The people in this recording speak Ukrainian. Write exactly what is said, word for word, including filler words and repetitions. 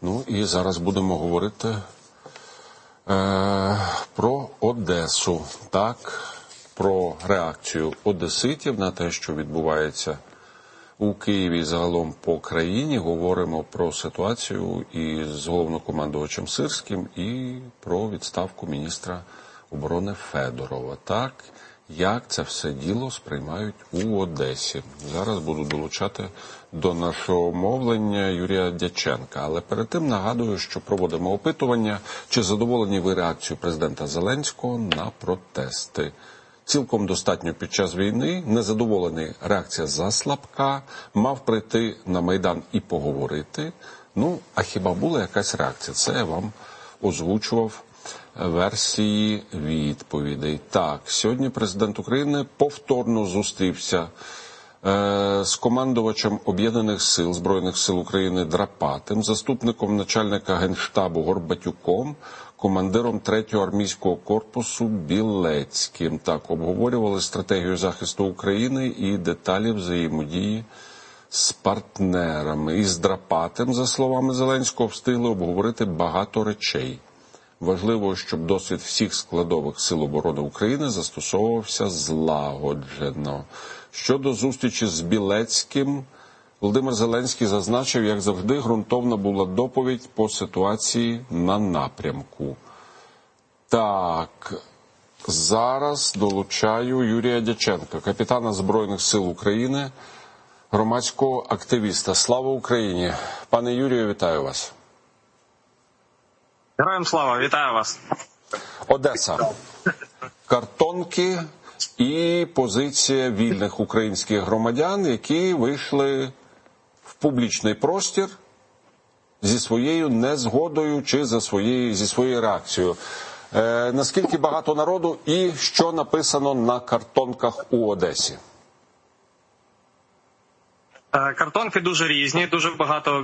Ну і зараз будемо говорити е, про Одесу, так, про реакцію одеситів на те, що відбувається у Києві і загалом по країні. Говоримо про ситуацію із головнокомандувачем Сирським і про відставку міністра оборони Федорова. Так, як це все діло сприймають у Одесі. Зараз буду долучати до нашого мовлення Юрія Дяченка. Але перед тим нагадую, що проводимо опитування, чи задоволені ви реакцією президента Зеленського на протести. Цілком достатньо під час війни, незадоволений, реакція заслабка, мав прийти на Майдан і поговорити. Ну, а хіба була якась реакція? Це я вам озвучував версії відповідей. Так, сьогодні президент України повторно зустрівся е, з командувачем Об'єднаних сил, Збройних сил України Драпатим, заступником начальника Генштабу Горбатюком, командиром третього армійського корпусу Білецьким. Так, обговорювали стратегію захисту України і деталі взаємодії з партнерами. Із Драпатим, за словами Зеленського, встигли обговорити багато речей. Важливо, щоб досвід всіх складових сил оборони України застосовувався злагоджено. Щодо зустрічі з Білецьким, Володимир Зеленський зазначив, як завжди, ґрунтовна була доповідь по ситуації на напрямку. Так, зараз долучаю Юрія Дяченка, капітана Збройних сил України, громадського активіста. Слава Україні! Пане Юрію, вітаю вас. Героям слава, вітаю вас. Одеса. Картонки і позиція вільних українських громадян, які вийшли в публічний простір зі своєю незгодою чи за своєю, зі своєю реакцією. Е, наскільки багато народу і що написано на картонках у Одесі? Картонки дуже різні, дуже багато